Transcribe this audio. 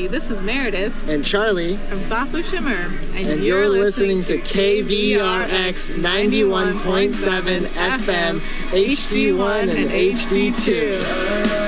Hey, this is Meredith and Charlie from Softly Shimmer, and you're listening to KVRX 91.7 FM, HD1 and HD2.